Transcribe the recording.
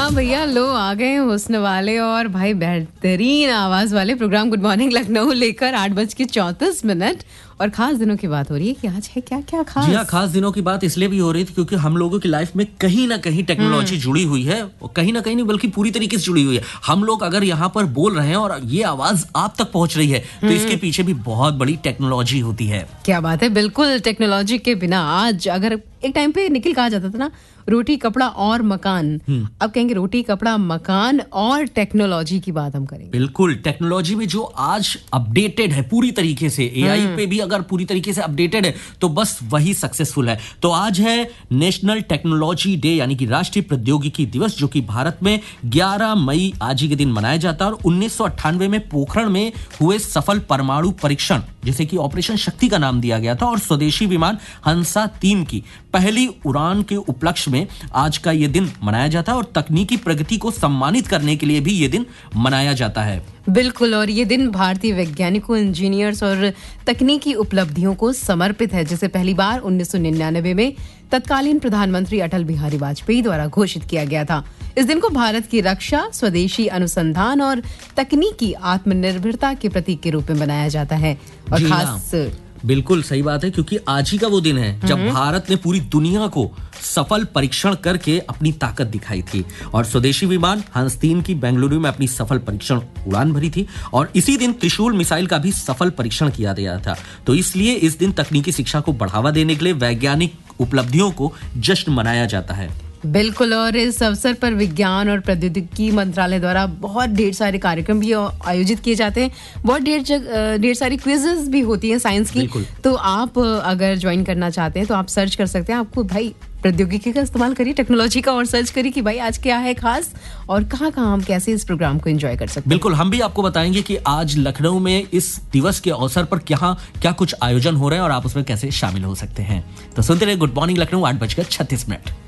हाँ भैया, लो आ गए हुस्न वाले और भाई बेहतरीन आवाज वाले प्रोग्राम गुड मॉर्निंग लखनऊ लेकर 8:34 और खास दिनों की बात हो रही है कि आज है क्या क्या खास। जी हाँ, खास दिनों की बात इसलिए भी हो रही थी क्योंकि हम लोगों की लाइफ में कहीं ना कहीं टेक्नोलॉजी जुड़ी हुई है और कहीं ना कहीं नहीं बल्कि पूरी तरीके से जुड़ी हुई है। हम लोग अगर यहाँ पर बोल रहे हैं और ये आवाज आप तक पहुंच रही है तो इसके पीछे भी बहुत बड़ी टेक्नोलॉजी होती है। क्या बात है, बिल्कुल टेक्नोलॉजी के बिना आज अगर एक टाइम पे निखिल कहा जाता था ना, रोटी कपड़ा और मकान, अब कहेंगे रोटी कपड़ा मकान और टेक्नोलॉजी की बात हम करेंगे। बिल्कुल, टेक्नोलॉजी में जो आज अपडेटेड है पूरी तरीके से, एआई पे भी अगर पूरी तरीके से अपडेटेड है तो बस वही सक्सेसफुल है। तो आज है नेशनल टेक्नोलॉजी डे यानी कि राष्ट्रीय प्रौद्योगिकी दिवस, जो कि भारत में 11 मई आज ही के दिन मनाया जाता है। और 1998 में पोखरण में हुए सफल परमाणु परीक्षण, जिसे कि ऑपरेशन शक्ति का नाम दिया गया था, और स्वदेशी विमान हंसा 3 की पहली उड़ान के उपलक्ष्य में आज का यह दिन मनाया जाता है। और तकनीकी प्रगति को सम्मानित करने के लिए भी यह दिन मनाया जाता है। बिल्कुल, और ये दिन भारतीय वैज्ञानिकों, इंजीनियर्स और तकनीकी उपलब्धियों को समर्पित है, जिसे पहली बार 1999 में तत्कालीन प्रधानमंत्री अटल बिहारी वाजपेयी द्वारा घोषित किया गया था। इस दिन को भारत की रक्षा, स्वदेशी अनुसंधान और तकनीकी आत्मनिर्भरता के प्रतीक के रूप में मनाया जाता है। और खास बिल्कुल सही बात है, क्योंकि आज ही का वो दिन है जब भारत ने पूरी दुनिया को सफल परीक्षण करके अपनी ताकत दिखाई थी। और स्वदेशी विमान हंस 3 की बेंगलुरु में अपनी सफल परीक्षण उड़ान भरी थी। और इसी दिन त्रिशूल मिसाइल का भी सफल परीक्षण किया गया था। तो इसलिए इस दिन तकनीकी शिक्षा को बढ़ावा देने के लिए वैज्ञानिक उपलब्धियों को जश्न मनाया जाता है। बिल्कुल, और इस अवसर पर विज्ञान और प्रौद्योगिकी मंत्रालय द्वारा बहुत ढेर सारे कार्यक्रम भी आयोजित किए जाते हैं। बहुत ढेर सारी क्विज़ेस भी होती हैं साइंस की। तो आप अगर ज्वाइन करना चाहते हैं तो आप सर्च कर सकते हैं। आपको भाई प्रौद्योगिकी का इस्तेमाल करिए, टेक्नोलॉजी का, और सर्च करिए कि भाई आज क्या है खास और कहाँ हम कैसे इस प्रोग्राम को एंजॉय कर सकते हैं। बिल्कुल, हम भी आपको बताएंगे कि आज लखनऊ में इस दिवस के अवसर पर क्या कुछ आयोजन हो रहे हैं और आप उसमें कैसे शामिल हो सकते हैं। तो सुनते रहिए गुड मॉर्निंग लखनऊ 8:36।